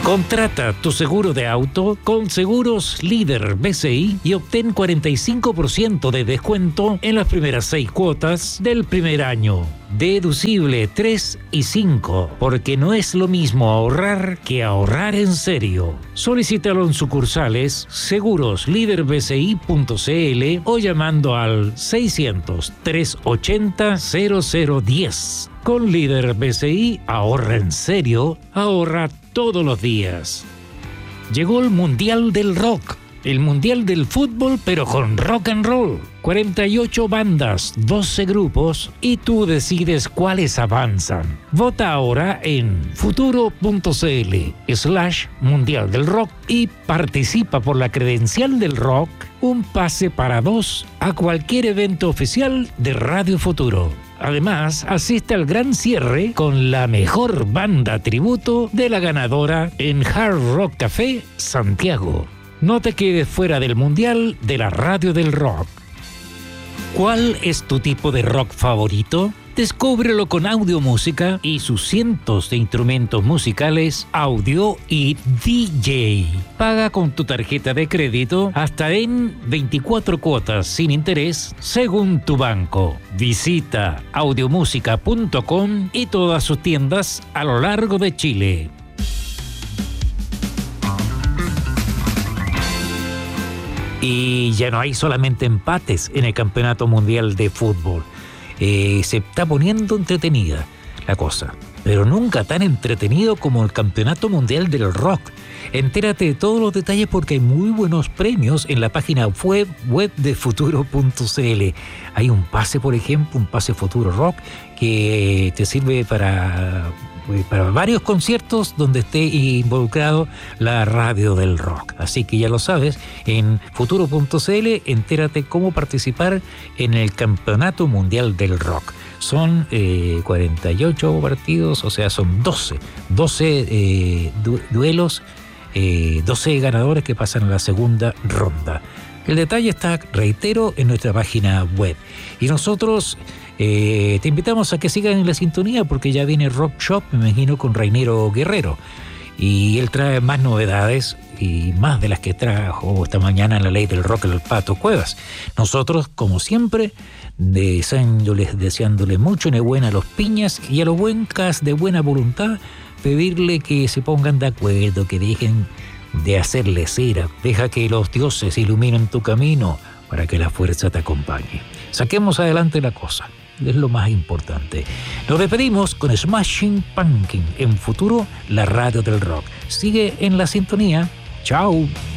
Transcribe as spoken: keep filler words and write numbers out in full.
Contrata tu seguro de auto con Seguros Líder B C I y obtén cuarenta y cinco por ciento de descuento en las primeras seis cuotas del primer año. Deducible tres y cinco, porque no es lo mismo ahorrar que ahorrar en serio. Solicítalo en sucursales seguros líder b c i punto c l o llamando al seiscientos, trescientos ochenta, cero cero diez. Con Líder B C I, ahorra en serio, ahorra todos los días. Llegó el Mundial del Rock, el Mundial del Fútbol, pero con rock and roll. cuarenta y ocho bandas, doce grupos, y tú decides cuáles avanzan. Vota ahora en futuro.cl slash Mundial del Rock y participa por la credencial del rock, un pase para dos a cualquier evento oficial de Radio Futuro. Además, asiste al gran cierre con la mejor banda tributo de la ganadora en Hard Rock Café Santiago. No te quedes fuera del Mundial de la Radio del Rock. ¿Cuál es tu tipo de rock favorito? Descúbrelo con Audio Música y sus cientos de instrumentos musicales, audio y D J. Paga con tu tarjeta de crédito hasta en veinticuatro cuotas sin interés según tu banco. Visita audiomusica punto com y todas sus tiendas a lo largo de Chile. Y ya no hay solamente empates en el Campeonato Mundial de Fútbol. Eh, se está poniendo entretenida la cosa, pero nunca tan entretenido como el Campeonato Mundial del Rock. Entérate de todos los detalles porque hay muy buenos premios en la página web, web de futuro punto c l. Hay un pase, por ejemplo, un pase Futuro Rock que te sirve para, para varios conciertos donde esté involucrado la radio del rock. Así que ya lo sabes, en futuro punto c l entérate cómo participar en el Campeonato Mundial del Rock. Son eh, cuarenta y ocho partidos, o sea, son doce, doce eh, du- duelos, eh, doce ganadores que pasan a la segunda ronda. El detalle está, reitero, en nuestra página web. Y nosotros eh, te invitamos a que sigan en la sintonía porque ya viene Rock Shop, me imagino, con Rainero Guerrero. Y él trae más novedades y más de las que trajo esta mañana en la Ley del Rock, el Pato Cuevas. Nosotros, como siempre, deseándoles, deseándoles mucho enhorabuena a los piñas y a los buencas de buena voluntad, pedirle que se pongan de acuerdo, que dejen de hacerle cera. Deja que los dioses iluminen tu camino para que la fuerza te acompañe. Saquemos adelante la cosa. Es lo más importante. Nos despedimos con Smashing Pumpkins en Futuro, la radio del rock. Sigue en la sintonía. Chao.